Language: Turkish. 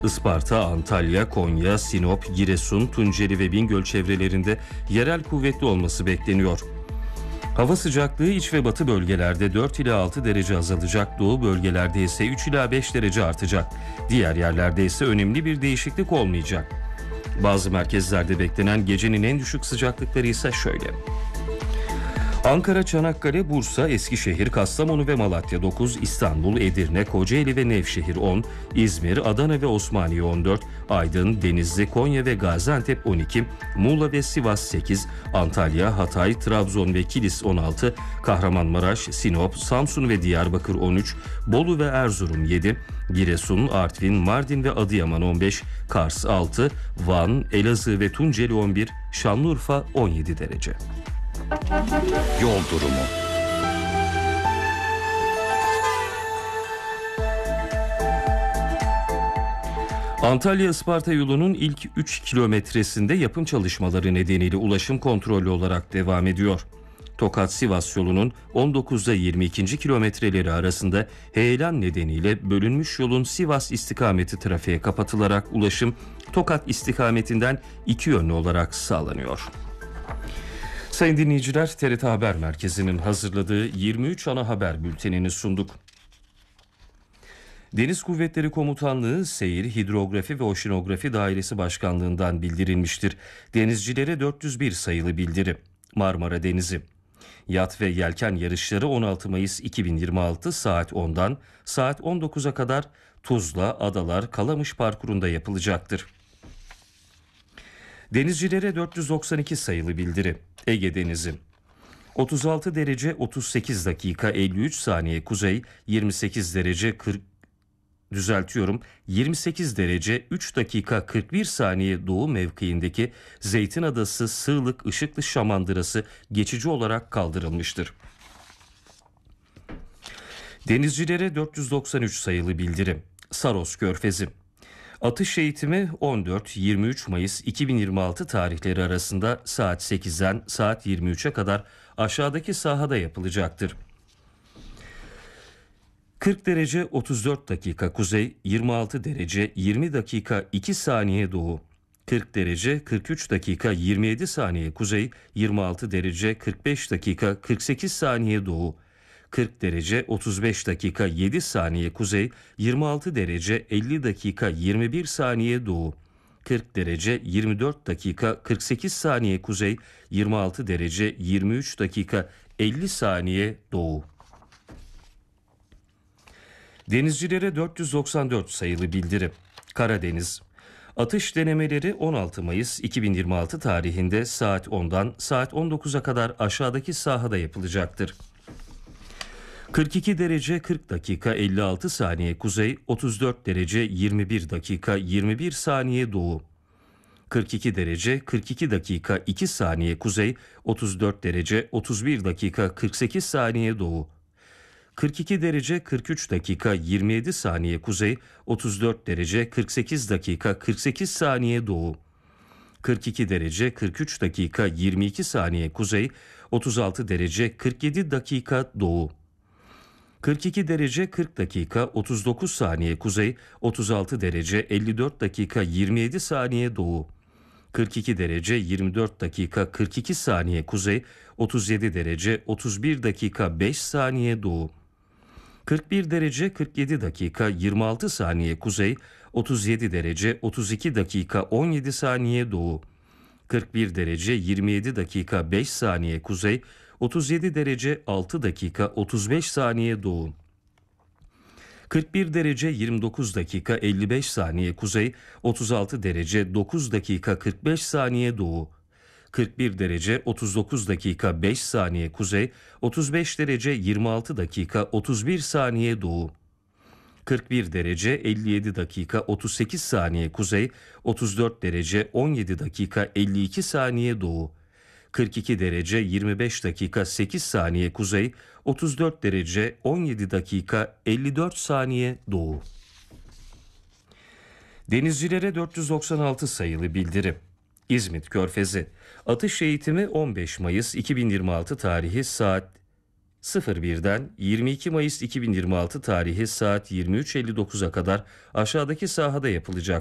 Isparta, Antalya, Konya, Sinop, Giresun, Tunceli ve Bingöl çevrelerinde yerel kuvvetli olması bekleniyor. Hava sıcaklığı iç ve batı bölgelerde 4 ila 6 derece azalacak, doğu bölgelerde ise 3 ila 5 derece artacak. Diğer yerlerde ise önemli bir değişiklik olmayacak. Bazı merkezlerde beklenen gecenin en düşük sıcaklıkları ise şöyle. Ankara, Çanakkale, Bursa, Eskişehir, Kastamonu ve Malatya 9, İstanbul, Edirne, Kocaeli ve Nevşehir 10, İzmir, Adana ve Osmaniye 14, Aydın, Denizli, Konya ve Gaziantep 12, Muğla ve Sivas 8, Antalya, Hatay, Trabzon ve Kilis 16, Kahramanmaraş, Sinop, Samsun ve Diyarbakır 13, Bolu ve Erzurum 7, Giresun, Artvin, Mardin ve Adıyaman 15, Kars 6, Van, Elazığ ve Tunceli 11, Şanlıurfa 17 derece. Yol durumu. Antalya-Isparta yolunun ilk 3 kilometresinde yapım çalışmaları nedeniyle ulaşım kontrollü olarak devam ediyor. Tokat-Sivas yolunun 19'da 22. kilometreleri arasında heyelan nedeniyle bölünmüş yolun Sivas istikameti trafiğe kapatılarak ulaşım Tokat istikametinden iki yönlü olarak sağlanıyor. Sayın dinleyiciler, TRT Haber Merkezi'nin hazırladığı 23 ana haber bültenini sunduk. Deniz Kuvvetleri Komutanlığı Seyir, Hidrografi ve Oşinografi Dairesi Başkanlığı'ndan bildirilmiştir. Denizcilere 401 sayılı bildiri. Marmara Denizi. Yat ve yelken yarışları 16 Mayıs 2026 saat 10'dan saat 19'a kadar Tuzla, Adalar, Kalamış parkurunda yapılacaktır. Denizcilere 492 sayılı bildiri. Ege Denizi. 36 derece 38 dakika 53 saniye kuzey, 28 derece 3 dakika 41 saniye doğu mevkiindeki Zeytin Adası Sığlık Işıklı Şamandırası geçici olarak kaldırılmıştır. Denizcilere 493 sayılı bildiri. Saros Körfezi. Atış eğitimi 14-23 Mayıs 2026 tarihleri arasında saat 8'den saat 23'e kadar aşağıdaki sahada yapılacaktır. 40 derece 34 dakika kuzey, 26 derece 20 dakika 2 saniye doğu, 40 derece 43 dakika 27 saniye kuzey, 26 derece 45 dakika 48 saniye doğu, 40 derece 35 dakika 7 saniye kuzey, 26 derece 50 dakika 21 saniye doğu, 40 derece 24 dakika 48 saniye kuzey, 26 derece 23 dakika 50 saniye doğu. Denizcilere 494 sayılı bildiri. Karadeniz. Atış denemeleri 16 Mayıs 2026 tarihinde saat 10'dan saat 19'a kadar aşağıdaki sahada yapılacaktır. 42 derece 40 dakika 56 saniye kuzey, 34 derece 21 dakika 21 saniye doğu. 42 derece 42 dakika 2 saniye kuzey, 34 derece 31 dakika 48 saniye doğu. 42 derece 43 dakika 27 saniye kuzey, 34 derece 48 dakika 48 saniye doğu. 42 derece 43 dakika 22 saniye kuzey, 36 derece 47 dakika doğu. 42 derece 40 dakika 39 saniye kuzey, 36 derece 54 dakika 27 saniye doğu. 42 derece 24 dakika 42 saniye kuzey, 37 derece 31 dakika 5 saniye doğu. 41 derece 47 dakika 26 saniye kuzey, 37 derece 32 dakika 17 saniye doğu. 41 derece 27 dakika 5 saniye kuzey, 37 derece 6 dakika 35 saniye doğu. 41 derece 29 dakika 55 saniye kuzey, 36 derece 9 dakika 45 saniye doğu. 41 derece 39 dakika 5 saniye kuzey, 35 derece 26 dakika 31 saniye doğu. 41 derece 57 dakika 38 saniye kuzey, 34 derece 17 dakika 52 saniye doğu. 42 derece 25 dakika 8 saniye kuzey, 34 derece 17 dakika 54 saniye doğu. Denizcilere 496 sayılı bildiri. İzmit Körfezi. Atış eğitimi 15 Mayıs 2026 tarihi saat 01'den 22 Mayıs 2026 tarihi saat 23.59'a kadar aşağıdaki sahada yapılacak.